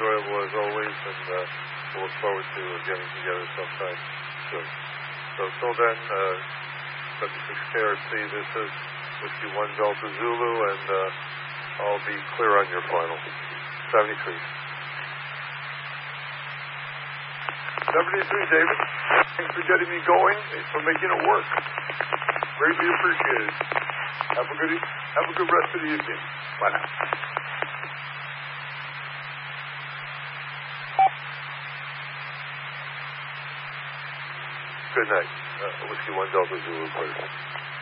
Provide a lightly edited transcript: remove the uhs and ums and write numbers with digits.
enjoyable as always, and we'll look forward to getting together sometime soon. So till then, 76 KRC, this is Whiskey 1 Delta Zulu, and I'll be clear on your final. 73. 73, David. Thanks for getting me going and for making it work. Greatly appreciated. Have a good rest of the evening. Bye now. Good night. Whiskey 1 Delta Zulu, please.